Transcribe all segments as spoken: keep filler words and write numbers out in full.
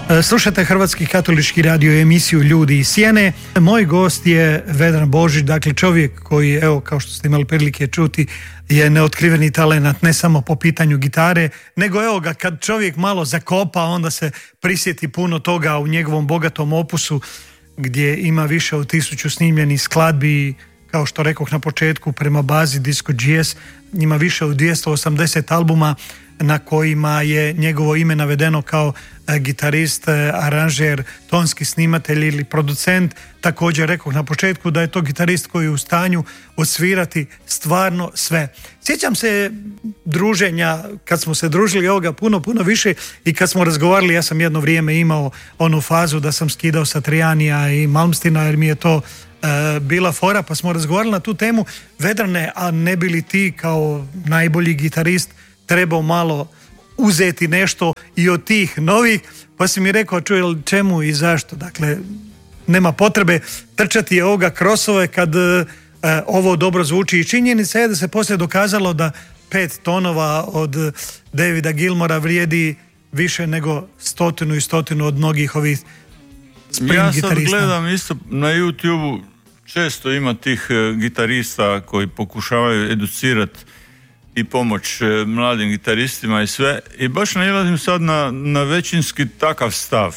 Slušate Hrvatski katolički radio emisiju Ljudi iz sjene. Moj gost je Vedran Božić, dakle čovjek koji, evo, kao što ste imali prilike čuti, je neotkriveni talenat ne samo po pitanju gitare, nego evo ga, kad čovjek malo zakopa, onda se prisjeti puno toga u njegovom bogatom opusu, gdje ima više od tisuću snimljenih skladbi, kao što rekoh na početku, prema bazi Disco G S, ima više od dvjesto osamdeset albuma na kojima je njegovo ime navedeno kao gitarist, aranžer, tonski snimatelj ili producent. Također rekoh na početku da je to gitarist koji je u stanju odsvirati stvarno sve. Sjećam se druženja, kad smo se družili ovoga puno, puno više, i kad smo razgovarali, ja sam jedno vrijeme imao onu fazu da sam skidao Satrijanija i Malmstina, jer mi je to Uh, bila fora, pa smo razgovarali na tu temu. Vedrane, a ne bi li ti kao najbolji gitarist trebao malo uzeti nešto i od tih novih, pa si mi rekao, čuj, čemu i zašto? Dakle, nema potrebe trčati ovoga krosove kad uh, ovo dobro zvuči, i činjenica je da se poslije dokazalo da pet tonova od Davida Gilmora vrijedi više nego stotinu i stotinu od mnogih ovih spring ja gitarista. sad gledam isto na YouTube, često ima tih e, gitarista koji pokušavaju educirati i pomoć e, mladim gitaristima i sve, i baš nailazim sad na, na većinski takav stav.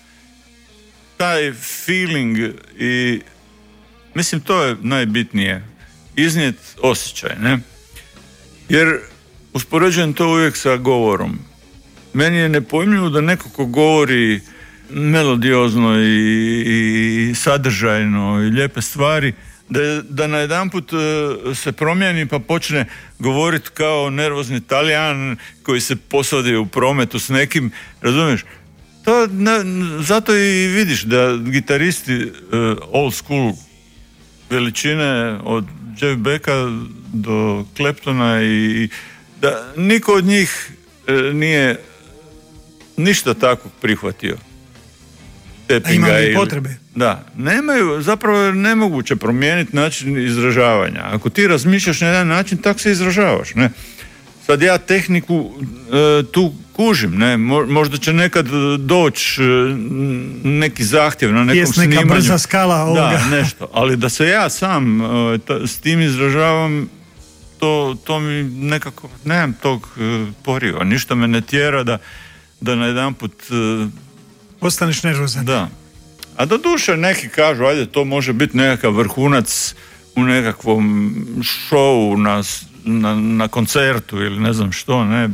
Taj feeling, i mislim to je najbitnije, iznijet osjećaj, ne? Jer uspoređujem to uvijek sa govorom. Meni je nepojmljivo da neko ko govori melodiozno i, i sadržajno i lijepe stvari, da, da najedanput se promijeni pa počne govoriti kao nervozni Talijan koji se posvadi u prometu s nekim, razumiješ? To, ne, zato i vidiš da gitaristi uh, old school veličine od Jeff Becka do Claptona, i da niko od njih uh, nije ništa takvog prihvatio. A ima li potrebe? Da, nemaju, zapravo je nemoguće promijeniti način izražavanja. Ako ti razmišljaš na jedan način, tak se izražavaš, ne? Sad ja tehniku e, tu kužim, ne? Možda će nekad doći e, neki zahtjev na nekom Jest snimanju. neka brza skala ovoga. Da, nešto. Ali da se ja sam e, ta, s tim izražavam, to, to mi nekako, nemam tog e, poriva. Ništa me ne tjera da, da na jedan put e, ostaneš nervozan. Da. A do duše neki kažu, ajde, to može biti nekakav vrhunac u nekakvom šovu na, na, na koncertu ili ne znam što, ne. E,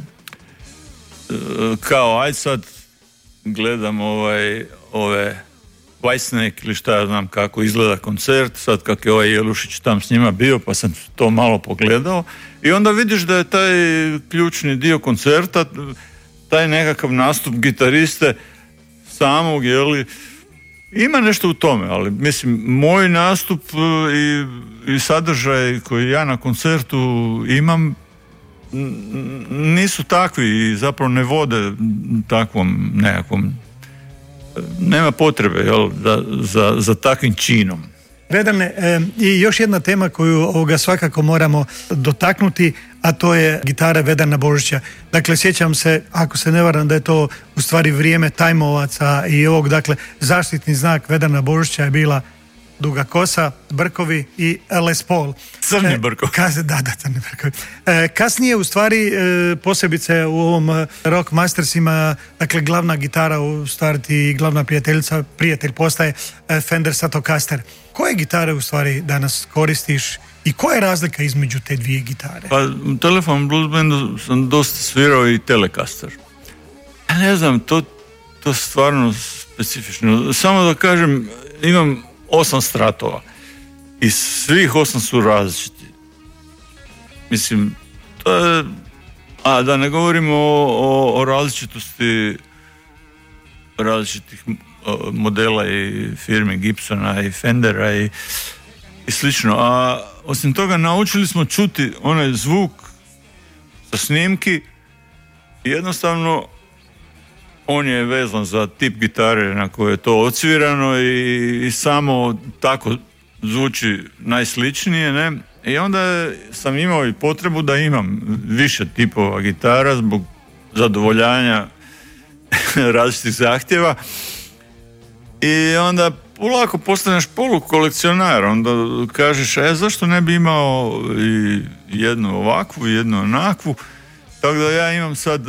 kao, aj sad gledam ovaj, ove Whitesnake ili šta ja znam kako izgleda koncert, sad kak je ovaj Jelušić tam s njima bio, pa sam to malo pogledao, i onda vidiš da je taj ključni dio koncerta, taj nekakav nastup gitariste samog, jeli, ima nešto u tome, ali mislim, moj nastup i, i sadržaj koji ja na koncertu imam nisu takvi i zapravo ne vode takvom nekakvom, nema potrebe, jel, za, za, za takvim činom. Vedrane, e, i još jedna tema koju ovoga svakako moramo dotaknuti, a to je gitara Vedrana Božića. Dakle, sjećam se, ako se ne varam, da je to u stvari vrijeme tajmovaca i ovog, dakle, zaštitni znak Vedrana Božića je bila duga kosa, brkovi i Les Paul. Crni brkovi. E, da, da, crni brkovi. E, kasnije, u stvari, e, posebice u ovom Rock Mastersima, dakle, glavna gitara, u stvari ti glavna prijateljica, prijatelj postaje e, Fender Stratocaster. Koje gitare u stvari danas koristiš i koja je razlika između te dvije gitare? Pa u Telephone Blues Bandu sam dosta svirao i Telecaster. Ja ne znam, to, to stvarno specifično. Samo da kažem, imam osam stratova i svih osam su različiti. Mislim, to je... A da ne govorimo o, o, o različitosti različitih modela i firme Gibsona i Fendera i, i slično. A osim toga naučili smo čuti onaj zvuk sa snimki i jednostavno on je vezan za tip gitare na kojoj je to odsvirano i, i samo tako zvuči najsličnije, ne? I onda sam imao i potrebu da imam više tipova gitara zbog zadovoljanja različitih zahtjeva i onda polako postaneš polukolekcionar, onda kažeš, e, zašto ne bi imao i jednu ovakvu i jednu onakvu, tako da ja imam sad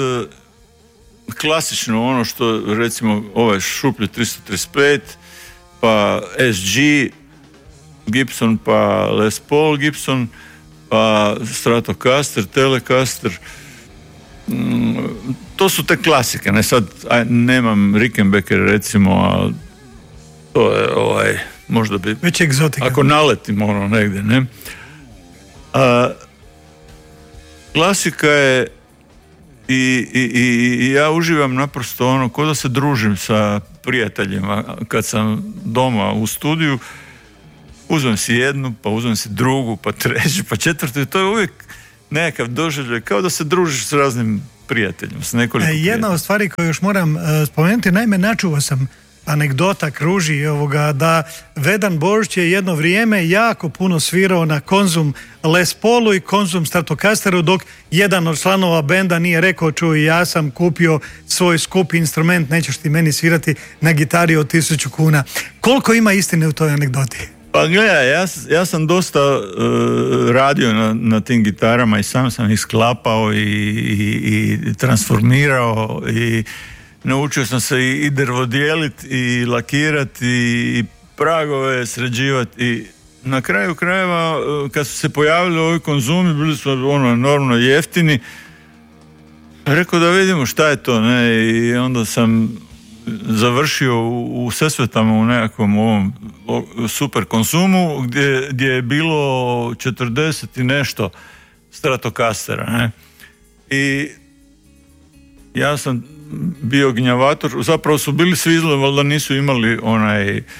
klasično ono što, recimo, ovaj šuplje tristo trideset pet, pa S G Gibson, pa Les Paul Gibson, pa Stratocaster, Telecaster, mm, to su te klasike, ne sad, aj, nemam Rickenbacker recimo, ali to je ovaj, možda bi... Već egzotika. Ako naletim ono negdje, ne? A, klasika je i, i, i ja uživam naprosto ono, ko da se družim sa prijateljima. Kad sam doma u studiju, uzmem si jednu, pa uzmem si drugu, pa treću, pa četvrtu i to je uvijek nekakav doživljaj, kao da se družiš s raznim prijateljima, s nekoliko prijatelja. Jedna od stvari koju još moram uh, spomenuti, naime načuo sam anegdota kruži ovoga da Vedran Božić je jedno vrijeme jako puno svirao na Konzum Les Paulu i Konzum Stratocasteru, dok jedan od članova benda nije rekao, čuj, ja sam kupio svoj skupi instrument, nećeš ti meni svirati na gitari od tisuću kuna. Koliko ima istine u toj anegdoti? Pa gledaj, ja, ja sam dosta uh, radio na, na tim gitarama i sam sam ih sklapao i, i, i transformirao i naučio sam se i, i drvodijeliti i lakirati i pragove sređivati i na kraju krajeva kad su se pojavili ovi Konzumi, bili su ono enormno jeftini, rekao da vidimo šta je to, ne, i onda sam završio u, u Sesvetama u nekakvom ovom o, super Konzumu gdje, gdje je bilo četrdeset i nešto Stratocastera, ne, i ja sam bio gnjavator, zapravo su bili svi izgled, valjda nisu imali onaj e,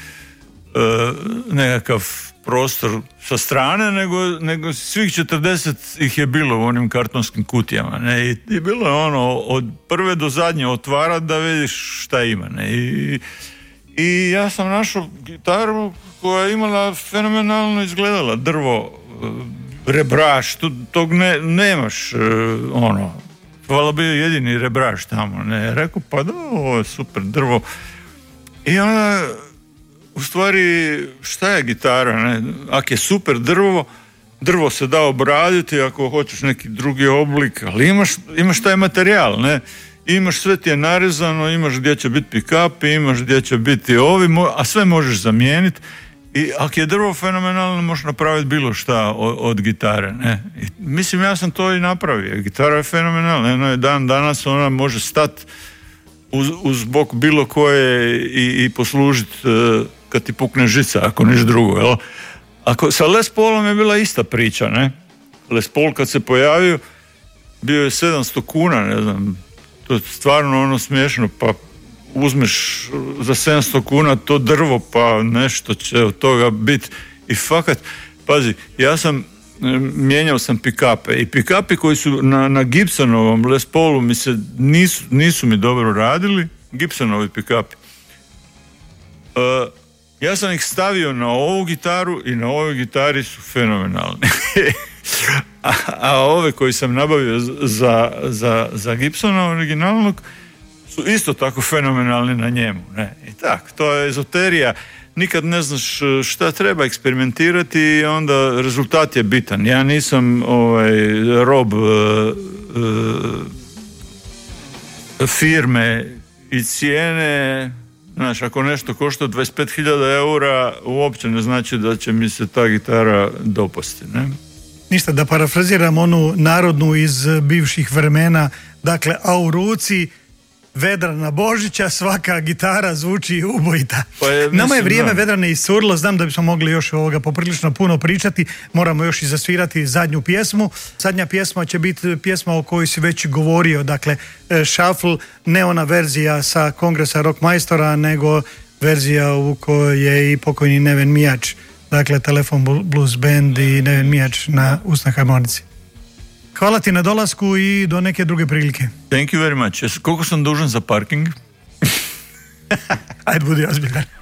nekakav prostor sa strane, nego, nego svih četrdeset ih je bilo u onim kartonskim kutijama, ne, i, i bilo je ono od prve do zadnje otvarat da vidiš šta ima, ne, i, i ja sam našao gitaru koja je imala fenomenalno izgledala, drvo, rebraš, tog ne, nemaš ono, hvala bio jedini rebraš tamo, ne, rekao, pa da, ovo je super drvo. I onda, u stvari, šta je gitara, ne, ako je super drvo, drvo se da obraditi, ako hoćeš neki drugi oblik, ali imaš, imaš taj materijal, ne, imaš, sve ti je narezano, imaš gdje će biti pick-up, imaš gdje će biti ovi, a sve možeš zamijeniti. I ako je drvo fenomenalno, možeš napraviti bilo šta od, od gitare, ne. I, mislim, ja sam to i napravio. Gitara je fenomenalna. Jedno je dan danas ona može stati uz, uz bok bilo koje i, i poslužiti uh, kad ti pukne žica, ako niš drugo, jel? Ako, sa Les Paulom je bila ista priča, ne. Les Paul kad se pojavio, bio je sedamsto kuna, ne znam, to je stvarno ono smiješno, pa uzmeš za sedamsto kuna to drvo, pa nešto će od toga biti. I fakat, pazi, ja sam mijenjao sam pick-upe i pick-upi koji su na, na Gibsonovom Les Paulu mi se nisu, nisu mi dobro radili, Gibsonovi pick-upi. Uh, ja sam ih stavio na ovu gitaru i na ovoj gitari su fenomenalni. a, a ove koji sam nabavio za, za, za Gibsona originalnog su isto tako fenomenalni na njemu, ne? I tako, to je ezoterija, nikad ne znaš šta treba eksperimentirati i onda rezultat je bitan. Ja nisam ovaj, rob uh, uh, firme i cijene, znaš, ako nešto košta dvadeset pet hiljada eura, uopće ne znači da će mi se ta gitara dopasti, ne? Ništa, da parafraziram onu narodnu iz bivših vremena, dakle, a u ruci Vedrana Božića svaka gitara zvuči ubojita. Pa je, mislim, nama je vrijeme da. Vedrane iscurilo, znam da bismo mogli još ovoga poprilično puno pričati, moramo još i zasvirati zadnju pjesmu. Zadnja pjesma će biti pjesma o kojoj si već govorio, dakle Shuffle, ne ona verzija sa kongresa Rockmajstora, nego verzija u kojoj je i pokojni Neven Mijač, dakle Telefon Blues Band i Neven Mijač na usnoj harmonici. Hvala ti na dolasku i do neke druge prilike. Thank you very much. Koliko sam dužan za parking? Ajde, budi ozbiljan.